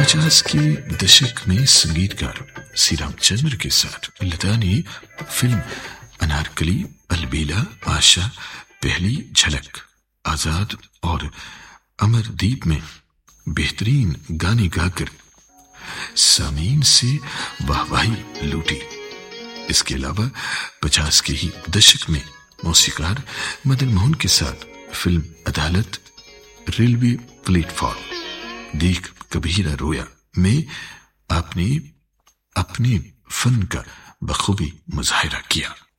50 के दशक में संगीतकार सी रामचंद्र के साथ लता ने फिल्म अनारकली, अलबेला, आशा, पहली झलक, आजाद और अमरदीप में बेहतरीन गाने गाकर सामीन से वाहवाही लूटी। इसके अलावा 50 के ही दशक में मौसीकार मदन मोहन के साथ फिल्म अदालत, रेलवे प्लेटफॉर्म, देख कभी ना रोया में आपने अपने फन का बखूबी मुजाहिरा किया।